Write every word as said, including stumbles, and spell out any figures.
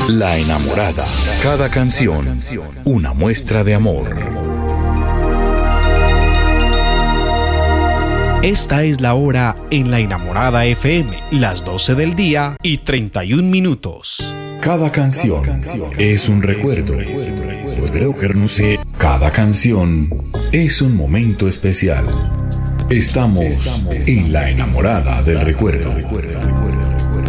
La enamorada. Cada canción, una muestra de amor. Esta es la hora en La Enamorada F M, las doce del día y treinta y un minutos. Cada canción es un recuerdo. Cada canción es un momento especial. Estamos en La Enamorada del Recuerdo.